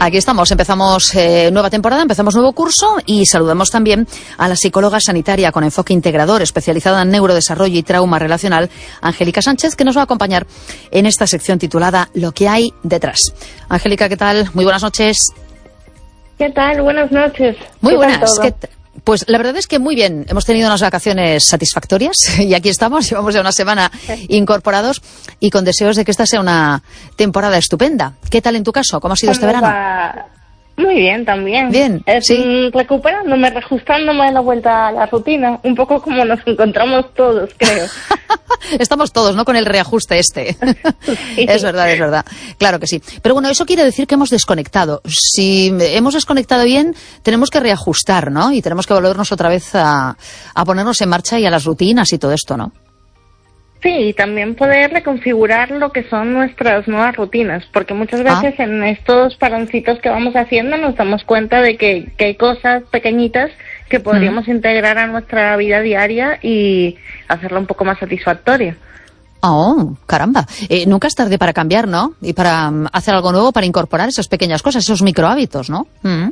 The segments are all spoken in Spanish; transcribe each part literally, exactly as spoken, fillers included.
Aquí estamos, empezamos eh, nueva temporada, empezamos nuevo curso y saludamos también a la psicóloga sanitaria con enfoque integrador, especializada en neurodesarrollo y trauma relacional, Angélica Sánchez, que nos va a acompañar en esta sección titulada Lo que hay detrás. Angélica, ¿qué tal? Muy buenas noches. ¿Qué tal? Buenas noches. Muy buenas. ¿Qué t- Pues la verdad es que muy bien, hemos tenido unas vacaciones satisfactorias y aquí estamos, llevamos ya una semana incorporados y con deseos de que esta sea una temporada estupenda. ¿Qué tal en tu caso? ¿Cómo ha sido este verano? Va? Muy bien, también. Bien, es, sí. Recuperándome, reajustándome la vuelta a la rutina, un poco como nos encontramos todos, creo. Estamos todos, ¿no?, con el reajuste este. Sí. Es verdad, es verdad. Claro que sí. Pero bueno, eso quiere decir que hemos desconectado. Si hemos desconectado bien, tenemos que reajustar, ¿no? Y tenemos que volvernos otra vez a, a ponernos en marcha y a las rutinas y todo esto, ¿no? Sí, y también poder reconfigurar lo que son nuestras nuevas rutinas, porque muchas veces ah. en estos paroncitos que vamos haciendo nos damos cuenta de que, que hay cosas pequeñitas que podríamos mm. integrar a nuestra vida diaria y hacerla un poco más satisfactoria. Oh, caramba. Eh, nunca es tarde para cambiar, ¿no? Y para um, hacer algo nuevo, para incorporar esas pequeñas cosas, esos microhábitos, ¿no? Mm.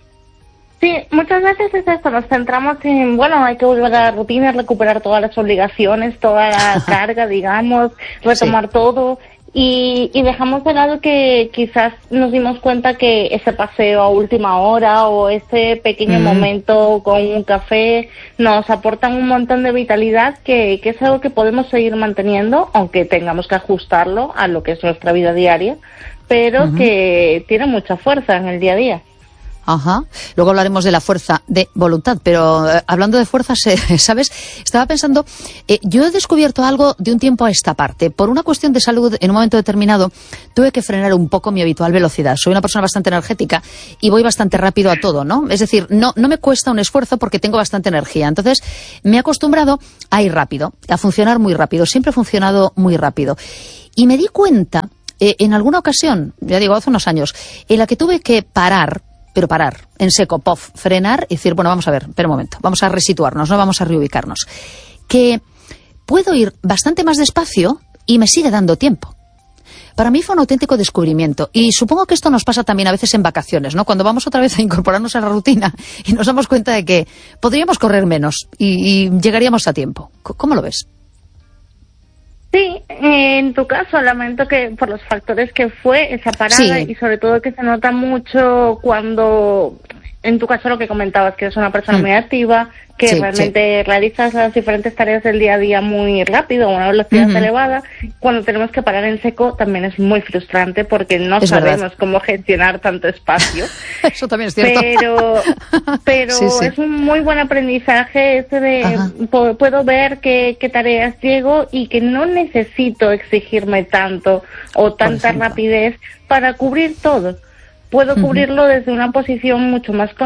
Sí, muchas veces es esto, nos centramos en, bueno, hay que volver a la rutina, recuperar todas las obligaciones, toda la carga, digamos, retomar sí. todo, y, y dejamos de lado que quizás nos dimos cuenta que ese paseo a última hora o ese pequeño mm. momento con un café nos aportan un montón de vitalidad que, que es algo que podemos seguir manteniendo, aunque tengamos que ajustarlo a lo que es nuestra vida diaria, pero uh-huh. que tiene mucha fuerza en el día a día. Ajá. Luego hablaremos de la fuerza de voluntad, pero eh, hablando de fuerzas, eh, ¿sabes? Estaba pensando, eh, yo he descubierto algo de un tiempo a esta parte. Por una cuestión de salud, en un momento determinado, tuve que frenar un poco mi habitual velocidad. Soy una persona bastante energética y voy bastante rápido a todo, ¿no? Es decir, no, no me cuesta un esfuerzo porque tengo bastante energía. Entonces, me he acostumbrado a ir rápido, a funcionar muy rápido. Siempre he funcionado muy rápido. Y me di cuenta, eh, en alguna ocasión, ya digo, hace unos años, en la que tuve que parar, pero parar, en seco, pof, frenar y decir, bueno, vamos a ver, espera un momento, vamos a resituarnos, no vamos a reubicarnos. Que puedo ir bastante más despacio y me sigue dando tiempo. Para mí fue un auténtico descubrimiento y supongo que esto nos pasa también a veces en vacaciones, ¿no? Cuando vamos otra vez a incorporarnos a la rutina y nos damos cuenta de que podríamos correr menos y, y llegaríamos a tiempo. ¿Cómo lo ves? Sí, en tu caso lamento que por los factores que fue esa parada sí. y sobre todo que se nota mucho cuando, en tu caso lo que comentabas, que eres una persona mm. muy activa, que sí, realmente sí. realizas las diferentes tareas del día a día muy rápido, a una velocidad uh-huh. elevada. Cuando tenemos que parar en seco también es muy frustrante porque no es sabemos verdad. cómo gestionar tanto espacio. Eso también es cierto. Pero, pero sí, sí. es un muy buen aprendizaje ese de uh-huh. puedo ver qué, qué tareas llego y que no necesito exigirme tanto o tanta rapidez para cubrir todo. Puedo uh-huh. cubrirlo desde una posición mucho más